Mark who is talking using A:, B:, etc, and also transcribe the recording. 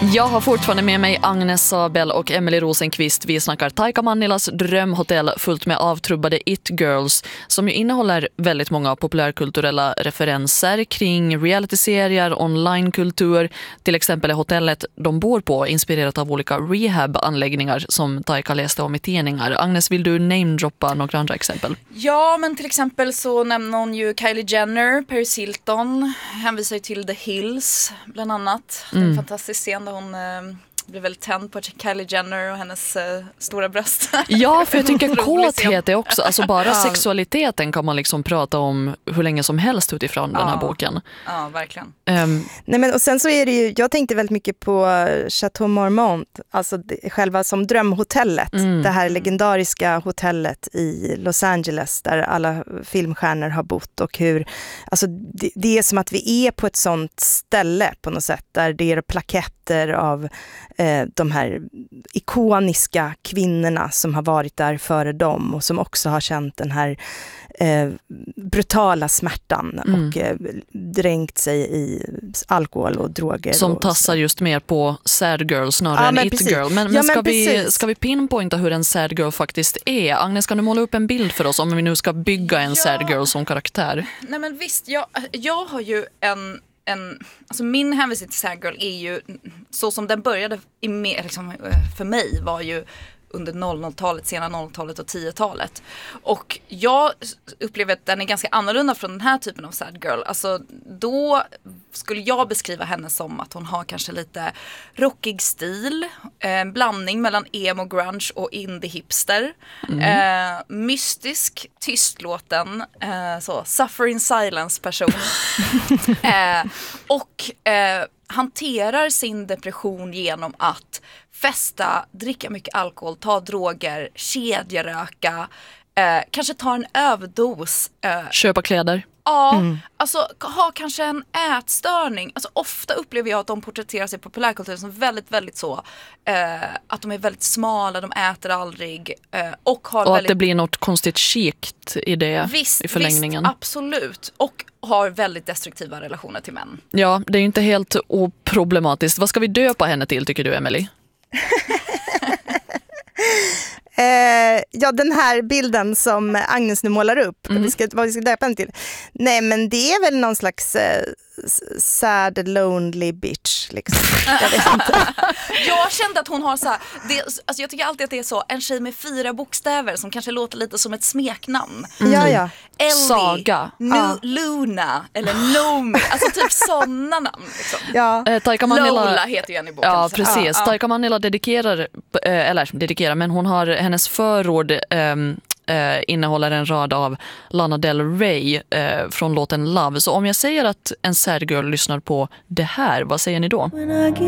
A: Jag har fortfarande med mig Agnes Sabel och Emily Rosenqvist. Vi snackar Taika Mannilas drömhotell fullt med avtrubbade It-girls som ju innehåller väldigt många populärkulturella referenser kring realityserier, onlinekultur. Till exempel är hotellet de bor på inspirerat av olika rehab-anläggningar som Taika läste om i tidningar. Agnes, vill du namedroppa några andra exempel?
B: Ja, men till exempel så nämner hon ju Kylie Jenner, Paris Hilton, hänvisar ju till The Hills bland annat. Det är en fantastisk scen där hon blev väldigt tänd på Kylie Jenner och hennes stora bröst.
A: Ja, för jag tycker kåthet är också, alltså bara sexualiteten kan man liksom prata om hur länge som helst utifrån den här boken.
B: Ja, verkligen.
C: Nej, men och sen så är det ju, jag tänkte väldigt mycket på Chateau Marmont, alltså själva som drömhotellet, det här legendariska hotellet i Los Angeles där alla filmstjärnor har bott, och hur, alltså det är som att vi är på ett sånt ställe på något sätt där det är plaketter av de här ikoniska kvinnorna som har varit där före dem och som också har känt den här brutala smärtan och dränkt sig i alkohol och droger.
A: Som
C: och
A: tassar just mer på sad girl snarare än it girl. Men ska vi pinpointa hur en sad girl faktiskt är? Agnes, kan du måla upp en bild för oss om vi nu ska bygga en sad girl som karaktär?
B: Nej, men visst, jag har ju alltså min hänvisning till sad girl är ju så som den började för mig var ju under 00-talet, sena 00-talet och 10-talet. Och jag upplever att den är ganska annorlunda från den här typen av sad girl. Alltså då skulle jag beskriva henne som att hon har kanske lite rockig stil, en blandning mellan emo, grunge och indie hipster. Mystisk, tystlåten, suffer in silence person. Och hanterar sin depression genom att festa, dricka mycket alkohol, ta droger, kedjeröka, kanske ta en överdos.
A: Köpa kläder.
B: Ja, alltså ha kanske en ätstörning. Alltså ofta upplever jag att de porträtterar sig i populärkulturen som väldigt, väldigt så att de är väldigt smala, de äter aldrig och har
A: och
B: väldigt...
A: att det blir något konstigt skikt i det i förlängningen.
B: Visst, absolut. Och har väldigt destruktiva relationer till män.
A: Ja, det är ju inte helt oproblematiskt. Vad ska vi döpa henne till, tycker du, Emily?
C: Ja, den här bilden som Agnes nu målar upp, vad vi ska döpa den till. Nej, men det är väl någon slags sad, lonely bitch liksom. Jag vet inte.
B: Jag kände att hon har så här, alltså jag tycker alltid att det är så en tjej med 4 bokstäver som kanske låter lite som ett smeknamn.
C: Ja.
B: Ellie,
A: Saga,
B: Luna eller Nomi, alltså typ sådana namn liksom.
C: Ja.
A: Taika Manila,
B: Lola heter ju en i boken.
A: Ja, precis. Taika Manila dedikerar, men hon har hennes förord innehåller en rad av Lana Del Rey från låten Love. Så om jag säger att en sad girl lyssnar på det här, vad säger ni då?